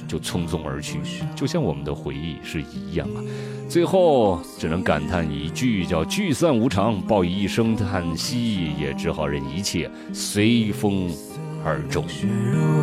就匆匆而去，就像我们的回忆是一样啊。最后只能感叹一句，叫聚散无常，报以一声叹息，也只好任一切随风而终。